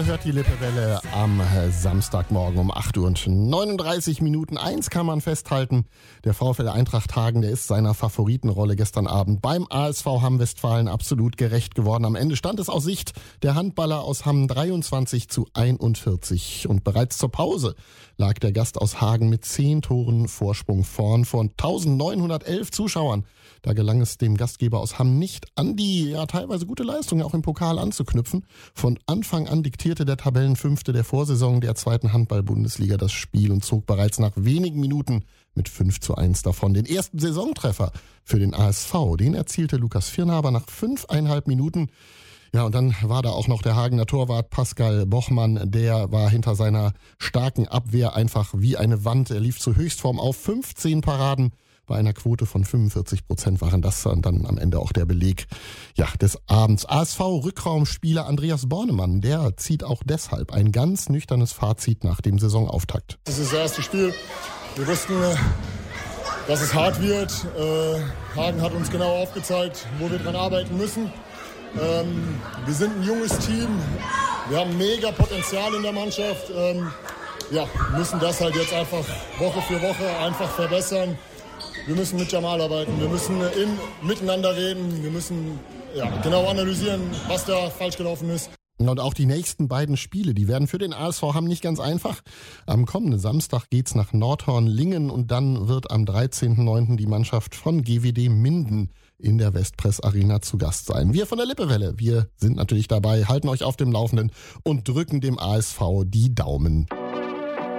Ihr hört die Lippewelle am Samstagmorgen um 8:39 Uhr. Eins kann man festhalten, der VfL Eintracht Hagen, der ist seiner Favoritenrolle gestern Abend beim ASV Hamm Westfalen absolut gerecht geworden. Am Ende stand es aus Sicht der Handballer aus Hamm 23:41. Und bereits zur Pause lag der Gast aus Hagen mit 10 Toren Vorsprung vorn von 1911 Zuschauern. Da gelang es dem Gastgeber aus Hamm nicht, an die teilweise gute Leistung auch im Pokal anzuknüpfen. Von Anfang an diktierte der Tabellenfünfte der Vorsaison der zweiten Handball-Bundesliga das Spiel und zog bereits nach wenigen Minuten mit 5:1 davon. Den ersten Saisontreffer für den ASV, den erzielte Lukas Firnhaber nach 5,5 Minuten. Ja, und dann war da auch noch der Hagener Torwart Pascal Bochmann, der war hinter seiner starken Abwehr einfach wie eine Wand. Er lief zur Höchstform auf, 15 Paraden. Bei einer Quote von 45% waren das dann am Ende auch der Beleg des Abends. ASV-Rückraumspieler Andreas Bornemann, der zieht auch deshalb ein ganz nüchternes Fazit nach dem Saisonauftakt. Das ist das erste Spiel. Wir wussten, dass es hart wird. Hagen hat uns genau aufgezeigt, wo wir dran arbeiten müssen. Wir sind ein junges Team. Wir haben mega Potenzial in der Mannschaft. Müssen das halt jetzt einfach Woche für Woche einfach verbessern. Wir müssen mit Jamal arbeiten, wir müssen miteinander reden, wir müssen genau analysieren, was da falsch gelaufen ist. Und auch die nächsten beiden Spiele, die werden für den ASV Hamm nicht ganz einfach. Am kommenden Samstag geht's nach Nordhorn-Lingen und dann wird am 13.09. die Mannschaft von GWD Minden in der Westpress Arena zu Gast sein. Wir von der Lippewelle, wir sind natürlich dabei, halten euch auf dem Laufenden und drücken dem ASV die Daumen.